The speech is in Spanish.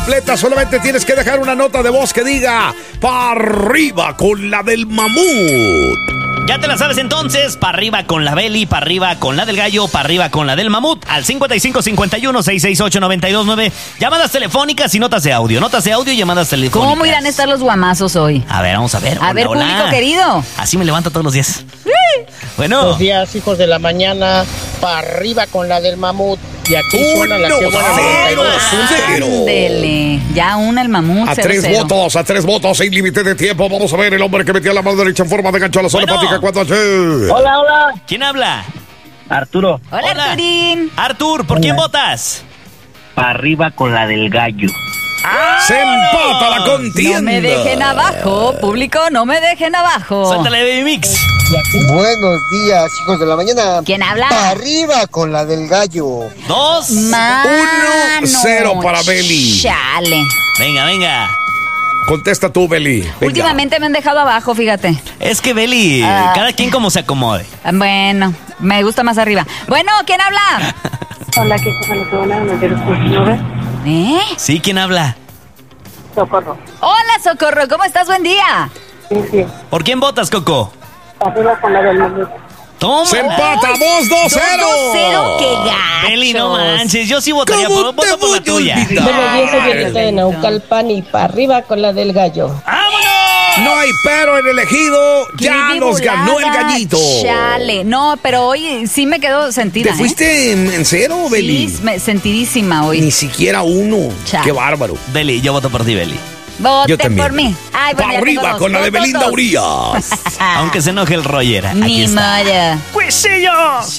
Completa, solamente tienes que dejar una nota de voz que diga "pa' arriba con la del mamut". Ya te la sabes entonces, para arriba con la Beli, para arriba con la del gallo, para arriba con la del mamut, al 5551-668-929. Llamadas telefónicas y notas de audio y llamadas telefónicas. ¿Cómo irán a estar los guamazos hoy? A ver, vamos a ver. A ver, público querido. Así me levanto todos los días. Bueno. Buenos días, hijos de la mañana, para arriba con la del mamut. Y aquí suena la que buena 1-0. Ándele, ya una el mamut. A 3 votos, sin límite de tiempo. Vamos a ver el hombre que metió la mano derecha en forma de gancho a la zona hepática cuando Hola. ¿Quién habla? Arturo. Hola, Arturín. Artur, ¿por quién votas? Para arriba con la del gallo. Se empata la contienda. No me dejen abajo, público, no me dejen abajo. Suéltale, Baby Mix. Buenos días, hijos de la mañana. ¿Quién habla? Para arriba con la del gallo. 1-0 para Beli. Chale. Venga. Contesta tú, Beli. Venga. Últimamente me han dejado abajo, fíjate. Es que Beli, cada quien como se acomode. Bueno, me gusta más arriba. Bueno, ¿quién habla? Hola, ¿qué cosa le puedo hablar? ¿Eh? Sí, ¿quién habla? Socorro. Hola, Socorro, ¿cómo estás? Buen día. Sí. ¿Por quién votas, Coco? Arriba con la del mamut. ¡Toma! Se empata, 2-2-0. 2-0, qué gacho. Beli, no manches, yo sí votaría voto por la tuya. Buenos días, soy Violeta de Naucalpan y para arriba con la del gallo. ¡Vámonos! No hay pero en el elegido. Ya Qué nos ganó el volada, gallito. Chale. No, pero hoy sí me quedo sentida. ¿Te fuiste en cero, Beli? Sí, sentidísima hoy. Ni siquiera uno. Chale. Qué bárbaro. Beli, yo voto por ti, Beli. Voten también. por mí. Ay, bueno, Para ya tengo arriba dos. con la de Dos, dos, Belinda dos. Urías. Aunque se enoje el Roger, aquí Ni está. modo. ¡Cuisillos!